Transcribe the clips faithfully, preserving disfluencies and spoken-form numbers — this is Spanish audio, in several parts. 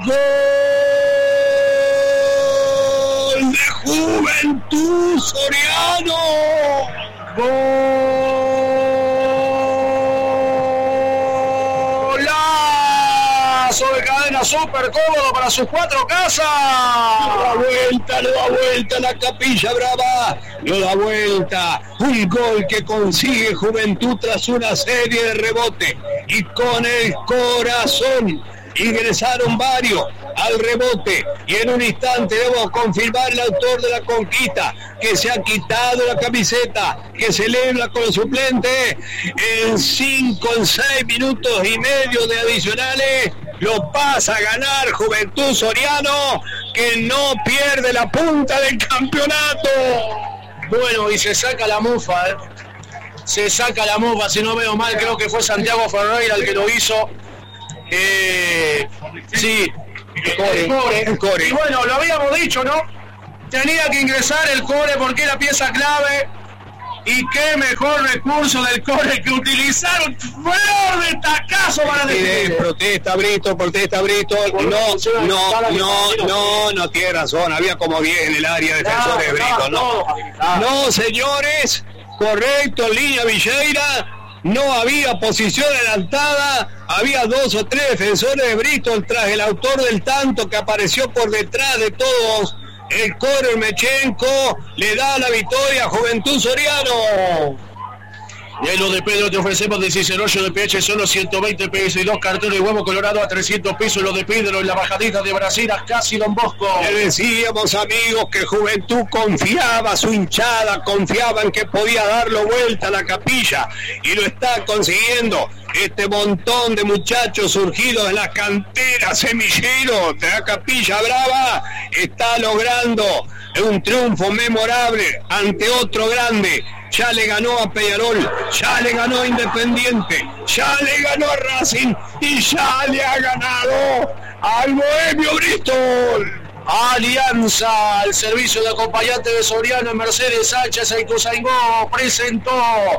¡Gol de Juventud Soriano! ¡Golazo de cadena súper cómodo para sus cuatro casas! Lo da vuelta, lo da vuelta la Capilla Brava, lo da vuelta. Un gol que consigue Juventud tras una serie de rebotes y con el corazón. Ingresaron varios al rebote y en un instante debo confirmar el autor de la conquista que se ha quitado la camiseta, que celebra con el suplente en cinco, en seis minutos y medio de adicionales. Lo pasa a ganar Juventud Soriano, que no pierde la punta del campeonato. Bueno, y se saca la mufa, ¿eh? Se saca la mufa, si no veo mal, creo que fue Santiago Ferreira el que lo hizo. Eh, sí, el core, el core. El core. Y bueno, lo habíamos dicho, ¿no? Tenía que ingresar el core porque era pieza clave. Y qué mejor recurso del core que utilizaron flor de tacazo para decir. Protesta Brito, protesta Brito. No, no, no, no, no tiene razón. Había como diez en el área de defensores de Brito. No, no, señores. Correcto, en línea Villeira. No había posición adelantada, había dos o tres defensores de Bristol tras el autor del tanto que apareció por detrás de todos. El core Mechenko le da la victoria a Juventud Soriano. Y en lo de Pedro te ofrecemos de Cicerollo de P H solo ciento veinte pesos y dos cartones de huevo colorado a trescientos pesos. Lo de Pedro en la bajadita de Brasil a casi Don Bosco. Le decíamos, amigos, que Juventud confiaba, su hinchada confiaba en que podía darlo vuelta a la Capilla y lo está consiguiendo. Este montón de muchachos surgidos en las canteras semilleros de la Capilla Brava está logrando un triunfo memorable ante otro grande. Ya le ganó a Peñarol, ya le ganó a Independiente, ya le ganó a Racing y ya le ha ganado al Bohemio Bristol. Alianza, el servicio de acompañante de Soriano, Mercedes Sánchez Aituzaingó presentó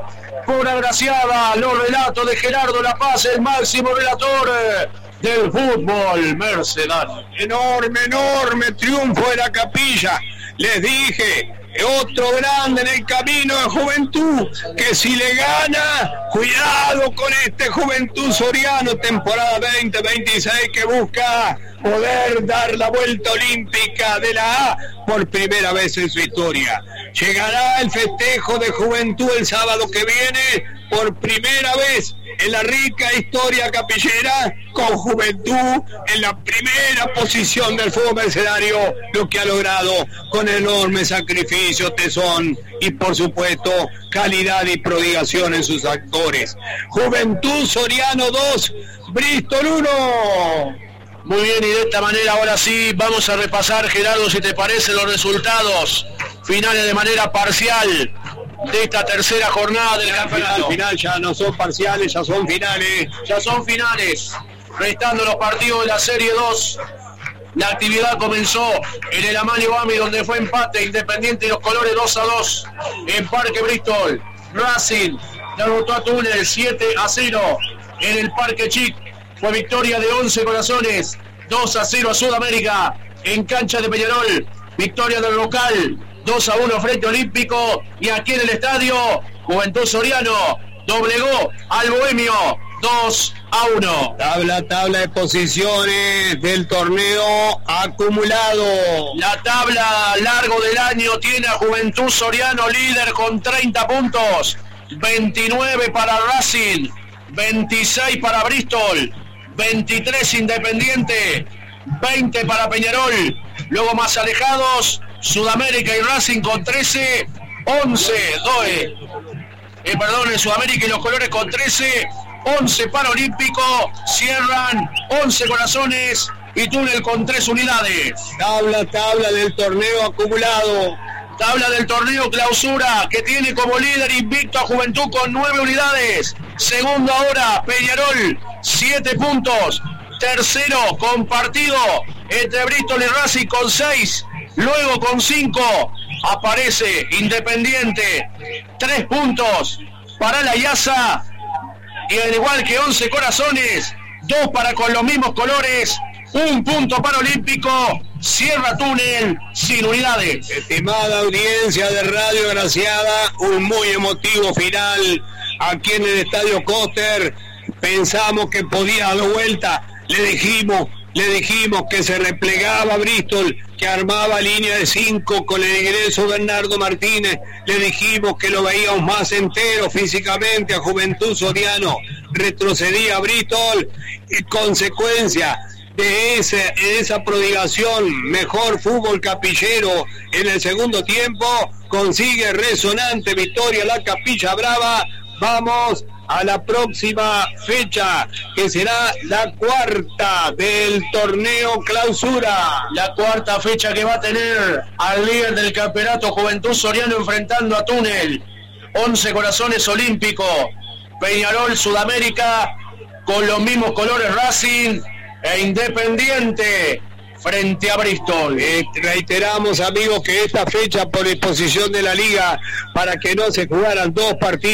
por agraciada los relatos de Gerardo La Paz, el máximo relator del fútbol mercedano. Enorme, enorme triunfo de la Capilla. Les dije, otro grande en el camino de Juventud, que si le gana, cuidado con este Juventud Soriano, temporada veinte veintiséis, que busca poder dar la vuelta olímpica de la A por primera vez en su historia. Llegará el festejo de Juventud el sábado que viene, por primera vez en la rica historia capillera, con Juventud en la primera posición del fútbol mercenario, lo que ha logrado con enorme sacrificio, tesón y por supuesto calidad y prodigación en sus actores. Juventud Soriano dos, Bristol uno. Muy bien, y de esta manera ahora sí vamos a repasar, Gerardo, si te parece, los resultados finales de manera parcial de esta tercera jornada del campeonato. Al final ya no son parciales, ya son finales. Ya son finales. Restando los partidos de la Serie dos. La actividad comenzó en el Amanio Bami, donde fue empate Independiente y los colores dos a dos. En Parque Bristol, Racing derrotó a Túnez siete a cero. En el Parque Chic fue victoria de once Corazones, dos a cero a Sudamérica. En cancha de Peñarol, victoria del local, dos a uno frente Olímpico. Y aquí en el estadio, Juventud Soriano doblegó al Bohemio dos a uno. Tabla, tabla de posiciones del torneo acumulado. La tabla a largo del año tiene a Juventud Soriano líder con treinta puntos. veintinueve para Racing, veintiséis para Bristol, veintitrés Independiente, veinte para Peñarol. Luego más alejados, Sudamérica y Racing con trece, once, doce. Eh, perdón, en Sudamérica y los colores con trece, once para Olímpico, cierran once Corazones y Túnel con tres unidades. Tabla, tabla del torneo acumulado. Tabla del torneo clausura, que tiene como líder invicto a Juventud con nueve unidades. Segundo ahora, Peñarol, siete puntos. Tercero, compartido entre Bristol y Racing con seis. Luego con cinco aparece Independiente, tres puntos para la I A S A. Y al igual que once Corazones, dos para con los mismos colores, Un punto para Olímpico. Cierra Túnel sin unidades. Estimada audiencia de Radio Graciada, un muy emotivo final aquí en el Estadio Coster. Pensamos que podía dar vuelta. Le dijimos, le dijimos que se replegaba Bristol, que armaba línea de cinco con el ingreso de Bernardo Martínez. Le dijimos que lo veíamos más entero físicamente a Juventud Soriano. Retrocedía Bristol y consecuencia de, ese, de esa prodigación, mejor fútbol capillero en el segundo tiempo, consigue resonante victoria la Capilla Brava. Vamos a la próxima fecha, que será la cuarta del torneo Clausura. La cuarta fecha que va a tener al líder del campeonato Juventud Soriano enfrentando a Túnel. Once Corazones Olímpico. Peñarol Sudamérica con los mismos colores Racing e Independiente frente a Bristol. Eh, reiteramos, amigos, que esta fecha, por disposición de la liga, para que no se jugaran dos partidos